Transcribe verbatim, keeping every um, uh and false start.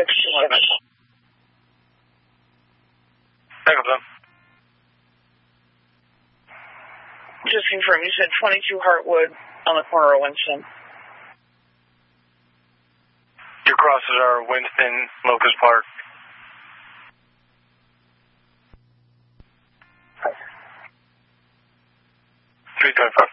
six eleven. Second one. Just confirm, you said twenty-two Heartwood on the corner of Winston. Your crosses are Winston, Locust Park. three twenty-five.